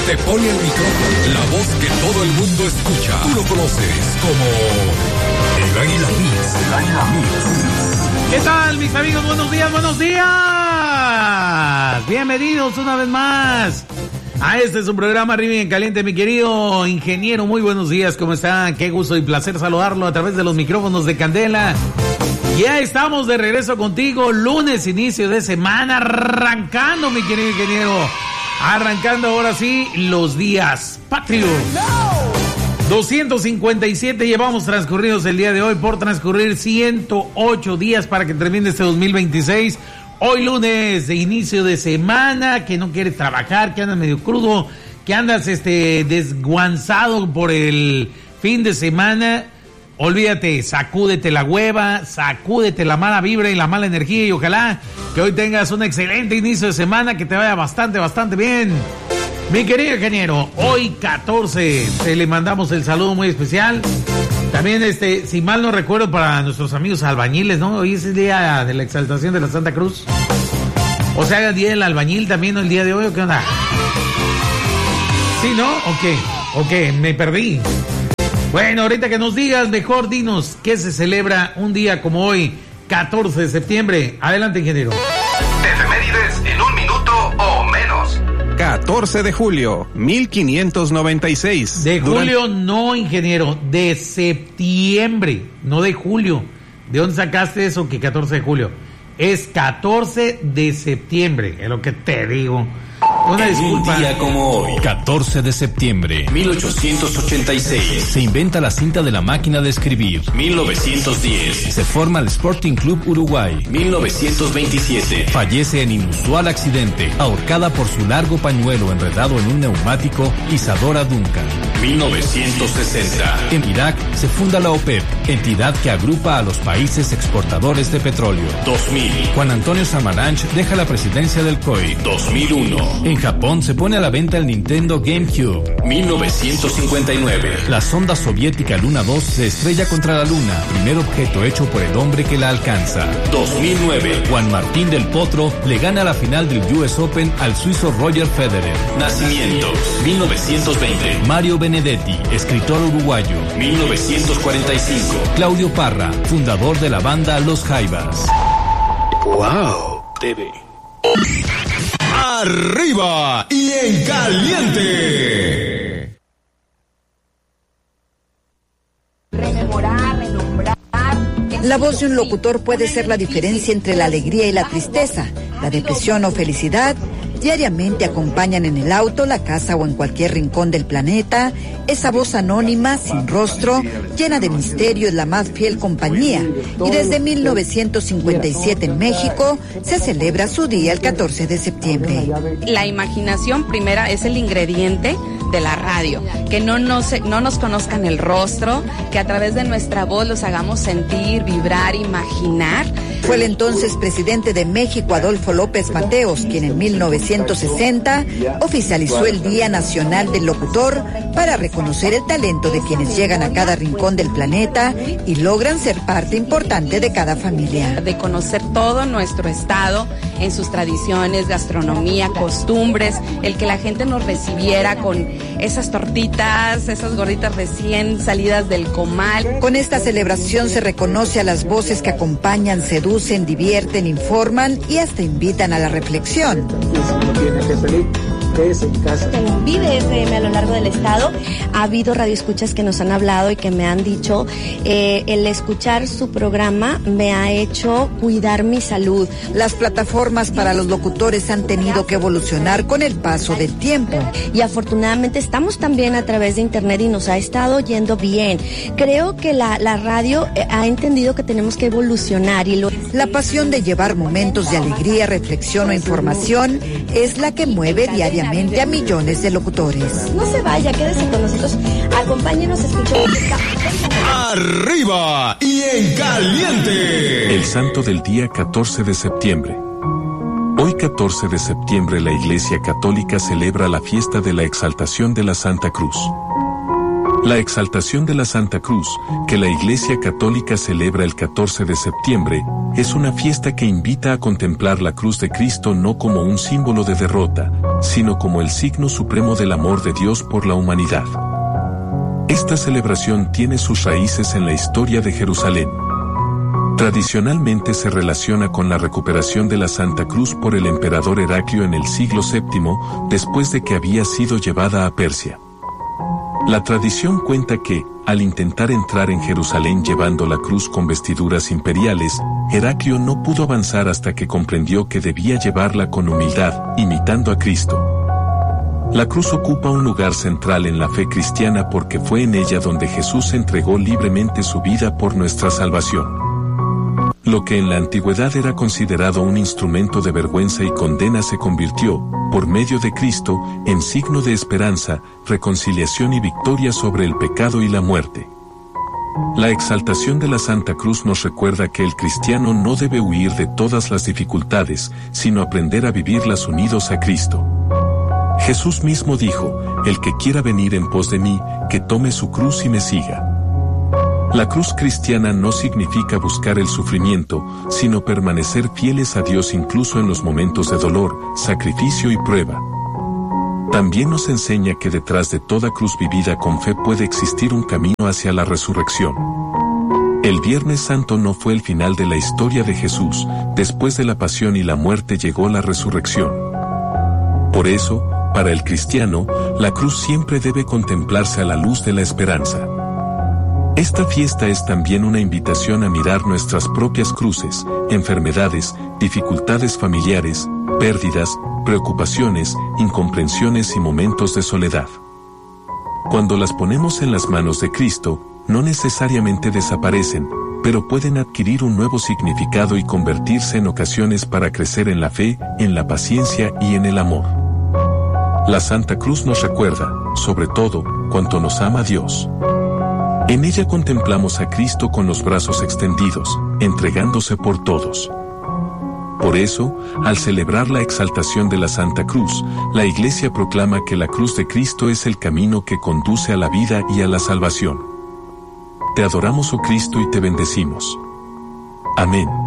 te pone el micrófono, la voz que todo el mundo escucha. Tú lo conoces como el Águila Mix. ¿Qué tal, mis amigos? Buenos días, buenos días. Bienvenidos una vez más a este es un programa Arriba y en Caliente, mi querido ingeniero. Muy buenos días, ¿cómo está? Qué gusto y placer saludarlo a través de los micrófonos de Candela. Ya estamos de regreso contigo, lunes, inicio de semana, arrancando, mi querido ingeniero. Arrancando ahora sí los días patrios. 257 llevamos transcurridos el día de hoy, por transcurrir 108 días para que termine este 2026. Hoy lunes de inicio de semana, que no quieres trabajar, que andas medio crudo, que andas desguanzado por el fin de semana. Olvídate, sacúdete la hueva, sacúdete la mala vibra y la mala energía y ojalá que hoy tengas un excelente inicio de semana, que te vaya bastante bien. Mi querido ingeniero, hoy 14, le mandamos el saludo muy especial. También, si mal no recuerdo, para nuestros amigos albañiles, ¿no? Hoy es el día de la exaltación de la Santa Cruz. O sea, el día del albañil también, ¿no? El día de hoy, ¿o qué onda? ¿Sí, no? ¿O qué? Me perdí. Bueno, ahorita que nos digas, mejor dinos qué se celebra un día como hoy, 14 de septiembre. Adelante, ingeniero. Efemérides en un minuto o menos. 14 de julio, 1596. De julio no, ingeniero, de septiembre, no de julio. ¿De dónde sacaste eso que 14 de julio? Es 14 de septiembre, es lo que te digo. Una disculpa. Un día como hoy, 14 de septiembre, 1886, se inventa la cinta de la máquina de escribir. 1910, se forma el Sporting Club Uruguay. 1927, fallece en inusual accidente, ahorcada por su largo pañuelo enredado en un neumático, Isadora Duncan. 1960, en Irak se funda la OPEP, entidad que agrupa a los países exportadores de petróleo. 2000, Juan Antonio Samaranch deja la presidencia del COI. 2001, en Japón se pone a la venta el Nintendo GameCube. 1959. La sonda soviética Luna 2 se estrella contra la Luna, primer objeto hecho por el hombre que la alcanza. 2009. Juan Martín del Potro le gana la final del US Open al suizo Roger Federer. Nacimientos. 1920. Mario Benedetti, escritor uruguayo. 1945. Claudio Parra, fundador de la banda Los Jaivas. Wow TV. Arriba y en caliente. Rememorar, renombrar. La voz de un locutor puede ser la diferencia entre la alegría y la tristeza, la depresión o felicidad. Diariamente acompañan en el auto, la casa o en cualquier rincón del planeta. Esa voz anónima, sin rostro, llena de misterio, es la más fiel compañía. Y desde 1957 en México se celebra su día el 14 de septiembre. La imaginación primera es el ingrediente de la radio, que no nos conozcan el rostro, que a través de nuestra voz los hagamos sentir, vibrar, imaginar. Fue el entonces presidente de México, Adolfo López Mateos, quien en 1960 oficializó el Día Nacional del Locutor para reconocer el talento de quienes llegan a cada rincón del planeta y logran ser parte importante de cada familia. De conocer todo nuestro estado en sus tradiciones, gastronomía, costumbres, el que la gente nos recibiera con esas tortitas, esas gorditas recién salidas del comal. Con esta celebración se reconoce a las voces que acompañan, seducen, divierten, informan y hasta invitan a la reflexión. Vive FM a lo largo del estado. Ha habido radioescuchas que nos han hablado y que me han dicho, el escuchar su programa me ha hecho cuidar mi salud. Las plataformas para los locutores han tenido que evolucionar con el paso del tiempo. Y afortunadamente estamos también a través de internet y nos ha estado yendo bien. Creo que la radio ha entendido que tenemos que evolucionar y la pasión de llevar momentos de alegría, reflexión o información es la que mueve diariamente a millones de locutores. No se vaya, quédese con nosotros, acompáñenos, escuchemos. Arriba y en caliente. El santo del día 14 de septiembre. Hoy 14 de septiembre la Iglesia Católica celebra la fiesta de la exaltación de la Santa Cruz. La exaltación de la Santa Cruz, que la Iglesia Católica celebra el 14 de septiembre, es una fiesta que invita a contemplar la cruz de Cristo no como un símbolo de derrota, sino como el signo supremo del amor de Dios por la humanidad. Esta celebración tiene sus raíces en la historia de Jerusalén. Tradicionalmente se relaciona con la recuperación de la Santa Cruz por el emperador Heraclio en el siglo VII, después de que había sido llevada a Persia. La tradición cuenta que, al intentar entrar en Jerusalén llevando la cruz con vestiduras imperiales, Heraclio no pudo avanzar hasta que comprendió que debía llevarla con humildad, imitando a Cristo. La cruz ocupa un lugar central en la fe cristiana porque fue en ella donde Jesús entregó libremente su vida por nuestra salvación. Lo que en la antigüedad era considerado un instrumento de vergüenza y condena se convirtió, por medio de Cristo, en signo de esperanza, reconciliación y victoria sobre el pecado y la muerte. La exaltación de la Santa Cruz nos recuerda que el cristiano no debe huir de todas las dificultades, sino aprender a vivirlas unidos a Cristo. Jesús mismo dijo, el que quiera venir en pos de mí, que tome su cruz y me siga. La cruz cristiana no significa buscar el sufrimiento, sino permanecer fieles a Dios incluso en los momentos de dolor, sacrificio y prueba. También nos enseña que detrás de toda cruz vivida con fe puede existir un camino hacia la resurrección. El Viernes Santo no fue el final de la historia de Jesús, después de la pasión y la muerte llegó la resurrección. Por eso, para el cristiano, la cruz siempre debe contemplarse a la luz de la esperanza. Esta fiesta es también una invitación a mirar nuestras propias cruces, enfermedades, dificultades familiares, pérdidas, preocupaciones, incomprensiones y momentos de soledad. Cuando las ponemos en las manos de Cristo, no necesariamente desaparecen, pero pueden adquirir un nuevo significado y convertirse en ocasiones para crecer en la fe, en la paciencia y en el amor. La Santa Cruz nos recuerda, sobre todo, cuánto nos ama Dios. En ella contemplamos a Cristo con los brazos extendidos, entregándose por todos. Por eso, al celebrar la exaltación de la Santa Cruz, la Iglesia proclama que la cruz de Cristo es el camino que conduce a la vida y a la salvación. Te adoramos, oh Cristo, y te bendecimos. Amén.